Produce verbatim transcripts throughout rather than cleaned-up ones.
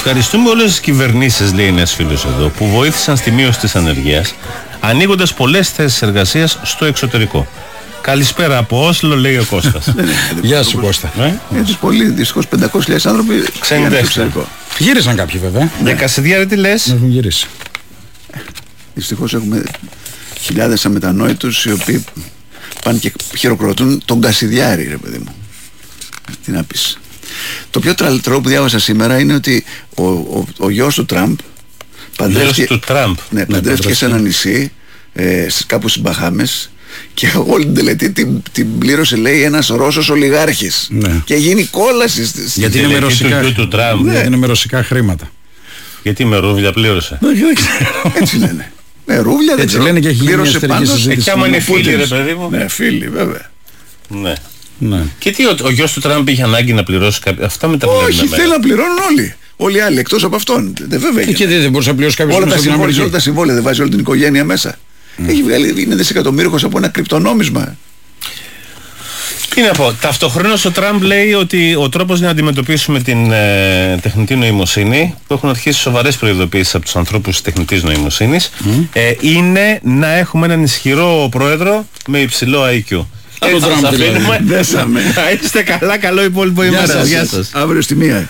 Ευχαριστούμε όλες τις κυβερνήσεις, λέει ένας φίλος εδώ, που βοήθησαν στη μείωση της ανεργίας, ανοίγοντας πολλές θέσεις εργασίας στο εξωτερικό. Καλησπέρα από Όσλο, λέει ο Κώστας. Γεια σου, Κώστα. Έτσι, πολύ δυστυχώς πεντακόσιες χιλιάδες άνθρωποι ξένοι στο εξωτερικό. Γύρισαν κάποιοι βέβαια. Για Κασιδιάρη τι λες? Έχουν γυρίσει. Δυστυχώς έχουμε χιλιάδες αμετανόητους οι οποίοι πάνε και χειροκροτούν τον Κασιδιάρη, ρε παιδί μου. Τι να πεις. Το πιο τραλτρό που διάβασα σήμερα είναι ότι ο, ο, ο γιος του Τραμπ παντρεύτηκε, του Τραμπ. Ναι, παντρεύτηκε ναι, σε ένα νησί ε, κάπου στις Μπαχάμες και όλη την τελετή την, την πλήρωσε, λέει, ένας Ρώσος ολιγάρχης. Ναι. Και γίνει κόλαση στις... Γιατί είναι με ρωσικά, του, του Τραμπ. Ναι. Γιατί είναι με ρωσικά χρήματα. Γιατί με ρούβλια πλήρωσε? Έτσι λένε. Με ρούβλια δεν ξέρω. Λένε και έχει γίνει εσωτερική συζήτηση. Εκεί άμα είναι φίλοι, ρε παιδί μου. Ναι, φίλοι βέβαια. Ναι. Ναι. Και τι, ο, ο γιος του Τραμπ είχε ανάγκη να πληρώσει κάποια. Αυτά με τα πληρώνουν. Όχι, θέλει να πληρώνουν όλοι. Όλοι οι άλλοι εκτός από αυτόν. Δεν βέβαια. Και δεν μπορούσε να πληρώσει κάποιος. Όλα τα συμβόλαια, όλα τα συμβόλαια δεν βάζει όλη την οικογένεια μέσα. Mm. Έχει βγάλει, είναι δισεκατομμύριος από ένα κρυπτονόμισμα. Τι να πω, ταυτοχρόνως ο Τραμπ λέει ότι ο τρόπος να αντιμετωπίσουμε την ε, τεχνητή νοημοσύνη, που έχουν αρχίσει σοβαρές προειδοποιήσεις από τους ανθρώπους της τεχνητής νοημοσύνης, mm. ε, είναι να έχουμε έναν ισχυρό πρόεδρο με υψηλό άι κιου. Έτσι σας αφήνουμε. Δέσαμε. Να είστε καλά, καλό υπόλοιπο ημέρα. Γεια σας. Αύριο στη μία.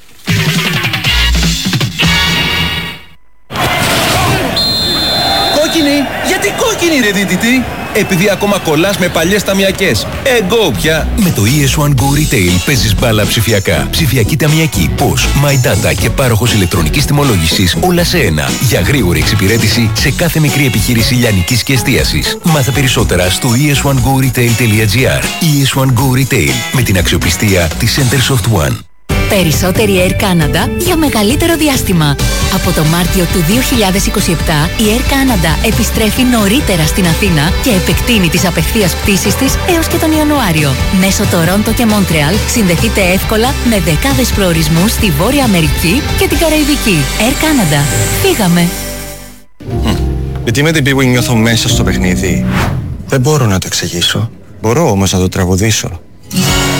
Κόκκινη! Γιατί κόκκινη, ρε δίτητη? Επειδή ακόμα κολλάς με παλιές ταμιακές. Εγκό πια! Με το ι ες βαν Go Retail παίζεις μπάλα ψηφιακά. Ψηφιακή ταμιακή, πώς, My Data και πάροχος ηλεκτρονικής τιμολόγησης, όλα σε ένα. Για γρήγορη εξυπηρέτηση σε κάθε μικρή επιχείρηση λιανικής και εστίασης. Μάθε περισσότερα στο ι ες βαν go retail τελεία τζι άρ. ι ες βαν Go Retail, με την αξιοπιστία της Centersoft One. Περισσότερη Air Canada για μεγαλύτερο διάστημα. Από το Μάρτιο του δύο χιλιάδες είκοσι επτά η Air Canada επιστρέφει νωρίτερα στην Αθήνα και επεκτείνει τις απευθείας πτήσεις της έως και τον Ιανουάριο. Μέσω Τορόντο και Μόντρεαλ συνδεθείτε εύκολα με δεκάδες προορισμούς στη Βόρεια Αμερική και την Καραϊβική. Air Canada. Φύγαμε. Γιατί με την πίγου νιώθω μέσα στο παιχνίδι. Δεν μπορώ να το εξηγήσω. Μπορώ όμως να το τραγουδήσω.